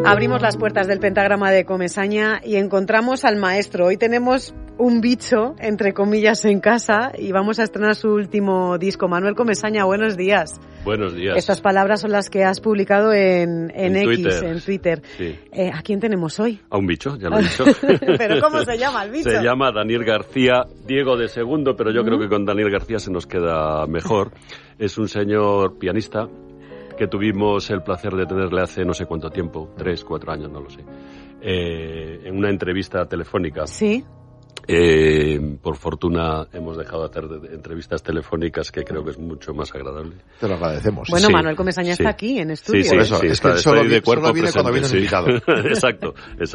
Abrimos las puertas del pentagrama de Comesaña y encontramos al maestro. Hoy tenemos un bicho, entre comillas, en casa y vamos a estrenar su último disco. Manuel Comesaña, buenos días. Buenos días. Estas palabras son las que has publicado en X, en Twitter. Sí. ¿A quién tenemos hoy? A un bicho, ya lo he dicho. ¿Pero cómo se llama el bicho? Se llama Daniel García, Diego de segundo, pero yo creo que con Daniel García se nos queda mejor. Es un señor pianista que tuvimos el placer de tenerle hace no sé cuánto tiempo, 3, 4 años, no lo sé, en una entrevista telefónica. Sí. Por fortuna hemos dejado de hacer entrevistas telefónicas, que creo que es mucho más agradable. Te lo agradecemos. Bueno, sí, Manuel Comesaña está aquí en estudio. Por eso, sí, es que solo viene cuando viene sí. invitado. Exacto.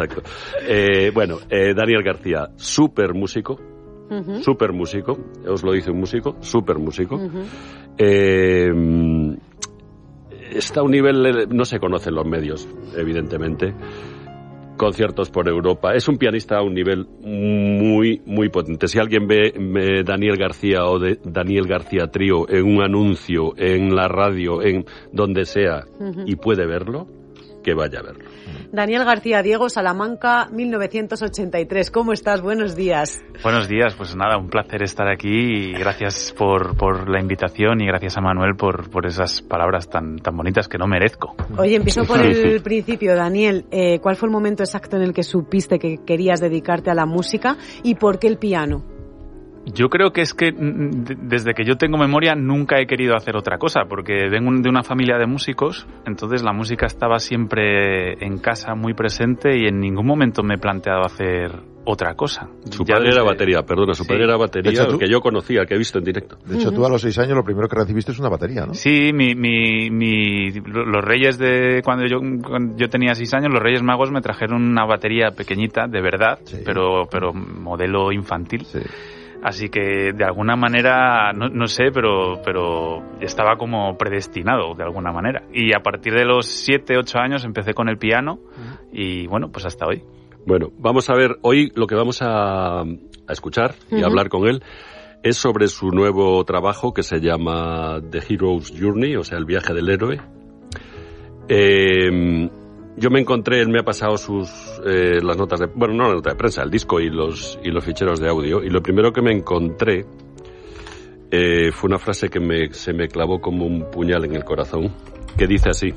Daniel García, súper músico, os lo dice un músico, súper músico. Está a un nivel, no se conocen los medios, evidentemente. Conciertos por Europa. Es un pianista a un nivel muy, muy potente. Si alguien ve Daniel García o de Daniel García Trío en un anuncio, en la radio, en donde sea, y puede verlo, que vaya a verlo. Daniel García, Diego, Salamanca, 1983. ¿Cómo estás? Buenos días. Buenos días. Pues nada, un placer estar aquí y gracias por la invitación y gracias a Manuel por esas palabras tan bonitas que no merezco. Oye, empiezo por el principio, Daniel. ¿Cuál fue el momento exacto en el que supiste que querías dedicarte a la música y por qué el piano? Yo creo que es que desde que yo tengo memoria nunca he querido hacer otra cosa, porque vengo de una familia de músicos, entonces la música estaba siempre en casa, muy presente, y en ningún momento me he planteado hacer otra cosa. Su padre era batería, era batería, que yo conocía, que he visto en directo. De hecho, tú a los 6 años lo primero que recibiste es una batería, ¿no? Sí, los reyes cuando yo tenía 6 años, los Reyes Magos me trajeron una batería pequeñita, de verdad, sí. pero modelo infantil. Sí. Así que de alguna manera, no sé, pero estaba como predestinado de alguna manera. Y a partir de los 7, 8 años empecé con el piano y bueno, pues hasta hoy. Bueno, vamos a ver, hoy lo que vamos a escuchar y a hablar con él es sobre su nuevo trabajo que se llama The Hero's Journey, o sea, el viaje del héroe. Yo me encontré, él me ha pasado las notas de, bueno, no la nota de prensa, el disco y los ficheros de audio, y lo primero que me encontré fue una frase que se me clavó como un puñal en el corazón, que dice así: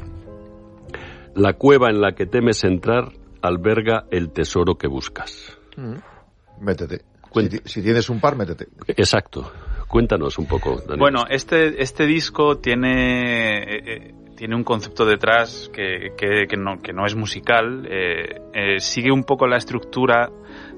la cueva en la que temes entrar alberga el tesoro que buscas. Métete. Si tienes un par, métete. Exacto. Cuéntanos un poco, Daniel. Bueno, este disco tiene un concepto detrás que no es musical. Sigue un poco la estructura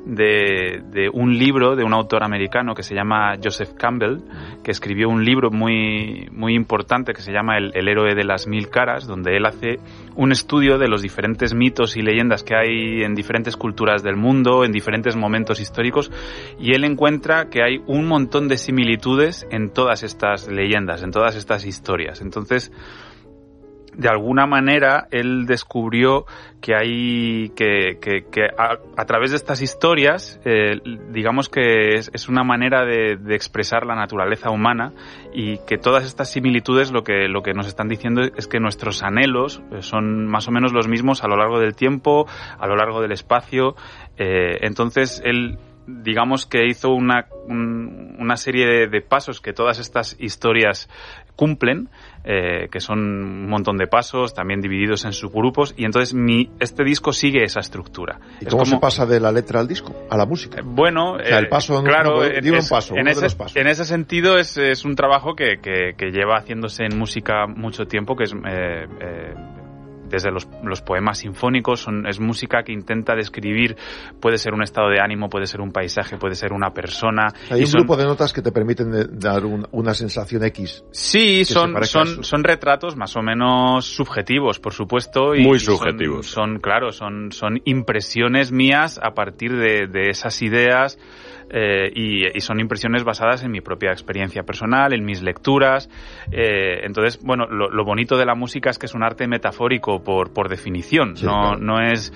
de un libro de un autor americano que se llama Joseph Campbell, que escribió un libro muy, muy importante que se llama El héroe de las 1000 caras, donde él hace un estudio de los diferentes mitos y leyendas que hay en diferentes culturas del mundo, en diferentes momentos históricos, y él encuentra que hay un montón de similitudes en todas estas leyendas, en todas estas historias. Entonces, de alguna manera, él descubrió que hay que a través de estas historias, digamos que es una manera de expresar la naturaleza humana, y que todas estas similitudes lo que nos están diciendo es que nuestros anhelos son más o menos los mismos a lo largo del tiempo, a lo largo del espacio. Entonces, él, digamos que hizo una serie de pasos que todas estas historias cumplen, que son un montón de pasos, también divididos en subgrupos, y entonces este disco sigue esa estructura. ¿Y cómo se pasa de la letra al disco, a la música? Bueno, o sea, el paso, claro, en ese sentido es un trabajo que lleva haciéndose en música mucho tiempo, que es desde los poemas sinfónicos, es música que intenta describir, puede ser un estado de ánimo, puede ser un paisaje, puede ser una persona. Hay un grupo de notas que te permiten dar una sensación X. Sí, son retratos más o menos subjetivos, por supuesto. Y muy subjetivos. Son impresiones mías a partir de esas ideas, y son impresiones basadas en mi propia experiencia personal, en mis lecturas. Entonces, bueno, lo bonito de la música es que es un arte metafórico por definición. Sí, claro. No es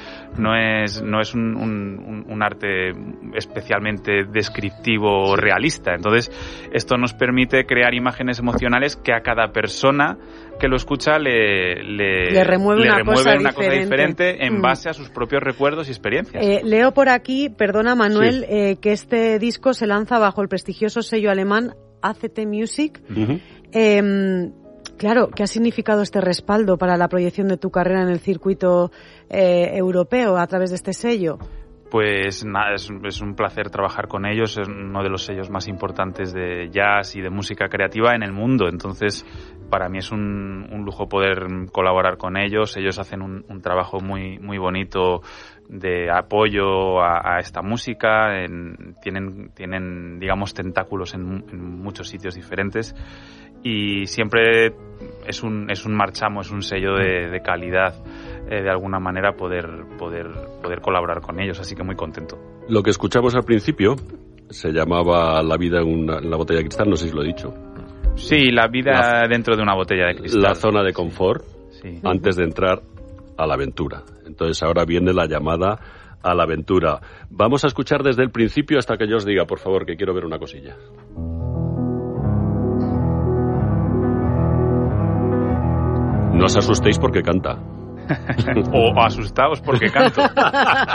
un arte especialmente descriptivo o realista. Entonces, esto nos permite crear imágenes emocionales que a cada persona que lo escucha le remueve una cosa diferente en base a sus propios recuerdos y experiencias. Leo por aquí, perdona Manuel, sí. Que este disco se lanza bajo el prestigioso sello alemán ACT Music. Uh-huh. Claro, ¿qué ha significado este respaldo para la proyección de tu carrera en el circuito europeo a través de este sello? Pues nada, es un placer trabajar con ellos, es uno de los sellos más importantes de jazz y de música creativa en el mundo, entonces para mí es un lujo poder colaborar con ellos. Ellos hacen un trabajo muy bonito de apoyo a esta música, tienen digamos tentáculos en muchos sitios diferentes y siempre es un marchamo, es un sello de calidad, de alguna manera poder colaborar con ellos, así que muy contento. Lo que escuchamos al principio se llamaba La vida en la botella de cristal, no sé si lo he dicho. Sí, la vida dentro de una botella de cristal. La zona de confort, sí. Antes de entrar a la aventura. Entonces ahora viene la llamada a la aventura. Vamos a escuchar desde el principio hasta que yo os diga, por favor, que quiero ver una cosilla. No os asustéis porque canta. O asustaos porque canto.